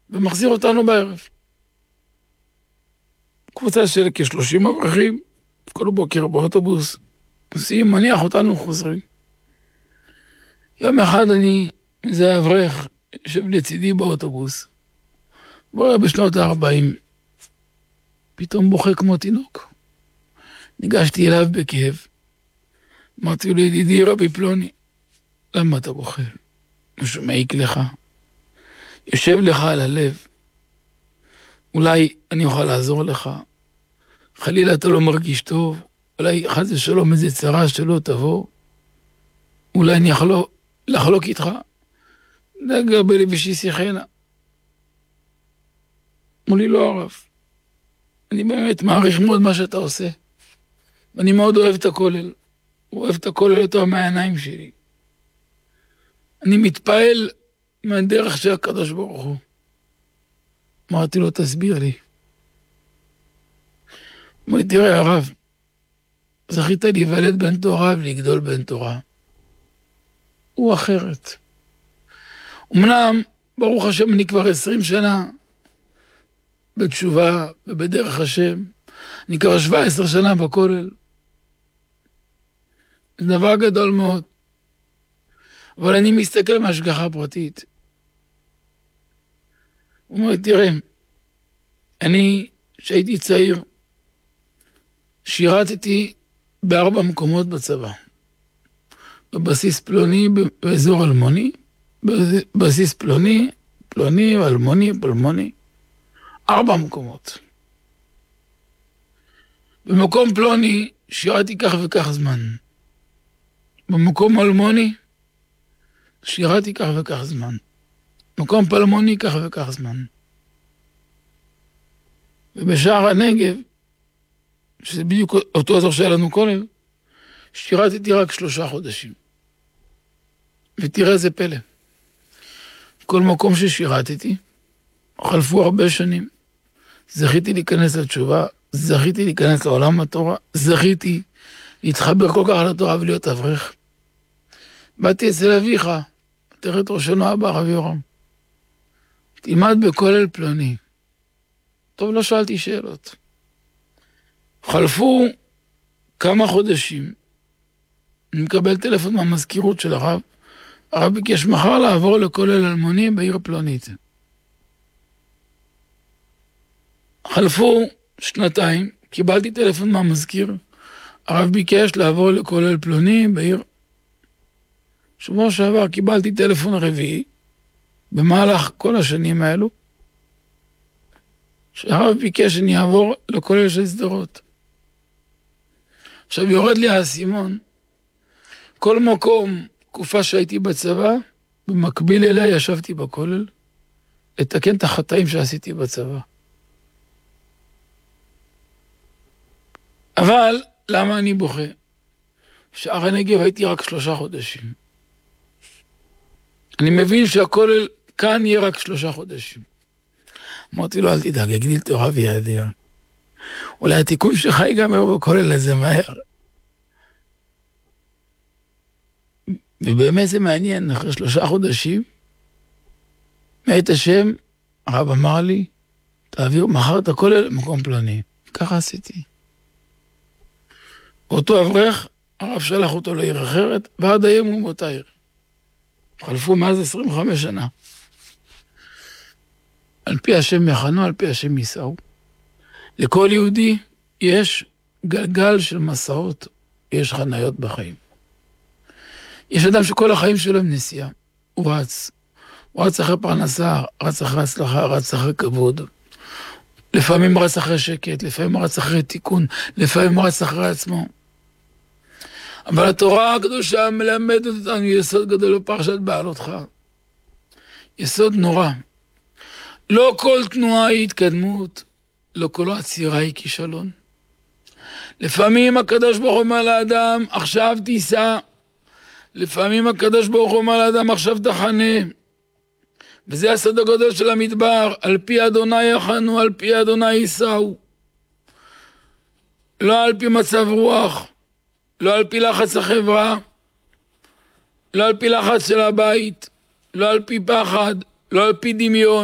ומחזיר אותנו בערב. קבוצה של כ-30 אברכים, כל בוקר באוטובוס, נוסעים, מניח אותנו חוזרים. יום אחד זה אברך, יושב לצידי באוטובוס, בוא בשנות ה-40, פתאום בוכה כמו תינוק. ניגשתי אליו בכאב, אמרתי לו, ידידי רבי פלוני, למה אתה בוכה? משהו מעיק לך, יושב לך על הלב, אולי אני אוכל לעזור לך, חלילה אתה לא מרגיש טוב, אולי חס ושלום איזה צרה שלא תבוא, אולי אני יכול לחלוק איתך, דגר בלבשי שיחנה. אמרו לי, לא הרב, אני באמת מעריך מאוד מה שאתה עושה, ואני מאוד אוהב את הכולל, אוהב את הכולל יותר מהעיניים שלי. אני מתפעל מהדרך של הקדוש ברוך הוא. אמרתי לו, תסביר לי. אמר לי, תראה הרב, זכית להיוולד בן תורה ולגדול בן תורה. הוא אחרת. אמנם, ברוך השם, אני כבר 20 שנה בתשובה ובדרך השם. אני כבר 17 שנה בכולל. זה דבר גדול מאוד. אבל אני מסתכל מהשגחה פרטית. הוא אומר, תראה, אני, שהייתי צעיר, שירתתי ב4 מקומות בצבא. בבסיס פלוני באזור אלמוני, בבסיס פלוני, אלמוני, 4 מקומות. במקום פלוני שירתי כך וכך זמן. במקום אלמוני שירתי כך וכך זמן. במקום פלמוני כך וכך זמן. ובשער הנגב, שזה בדיוק אותו אזור שהיה לנו קודם, שירתתי רק 3 חודשים. ותראה איזה פלא. כל מקום ששירתתי, חלפו הרבה שנים. זכיתי להיכנס לתשובה, זכיתי להיכנס לעולם התורה, זכיתי להתחבר כל כך לתורה ולהיות אברך. באתי אצל אביך, תראה את ראשנו אבא רב יורם. תלמד בכולל פלוני. טוב, לא שאלתי שאלות. חלפו כמה חודשים, אני מקבל טלפון מהמזכירות של הרב, הרב ביקש מחר לעבור לכולל אלמוני בעיר פלונית. חלפו 2, קיבלתי טלפון מהמזכיר, הרב ביקש לעבור לכולל פלוני בעיר. שבוע שעבר קיבלתי טלפון 4, במהלך כל השנים האלו, שהרב ביקש שאני אעבור לכולל של שדרות. עכשיו יורד לי האסימון, כל מקום, תקופה שהייתי בצבא, במקביל אליי ישבתי בכולל, לתקן את החטאים שעשיתי בצבא. אבל למה אני בוכה? שער הנגב הייתי רק 3 חודשים. אני מבין שהכולל כאן יהיה רק 3 חודשים. אמרתי לו, אל תדאג, יגדיל תורה וידע. אולי התיקון שלך ייגמר בכולל הזה מהר. ובאמת זה מעניין, אחרי 3 חודשים, מאת השם, הרב אמר לי, תעביר מחר את הכולל למקום פלוני. ככה עשיתי. אותו אברך, הרב שלח אותו לעיר אחרת, ועד היום הוא באותה עיר. חלפו מאז 25 שנה. על פי השם יחנו, על פי השם יישאו. לכל יהודי יש גלגל של מסעות, יש חניות בחיים. יש אדם שכל החיים שלו הם נסיעה. הוא רץ אחרי פרנסה, רץ אחרי הצלחה, רץ אחרי כבוד. לפעמים רץ אחרי שקט, לפעמים רץ אחרי תיקון, לפעמים רץ אחרי עצמו. אבל התורה הקדושה מלמדת אותנו יסוד גדול בפרשת בעלותך. יסוד נורא. לא כל תנועה היא התקדמות, לא כל עצירה היא כישלון. לפעמים הקדוש ברוך הוא אומר לאדם, עכשיו תיסע. לפעמים הקדוש ברוך הוא אומר לאדם, עכשיו תחנה. וזה הסוד הגדול של המדבר, על פי אדוני יחנו, על פי אדוני ייסעו. לא על פי מצב רוח, לא על פי לחץ החברה, לא על פי לחץ של הבית, לא על פי פחד, לא על פי דמיון.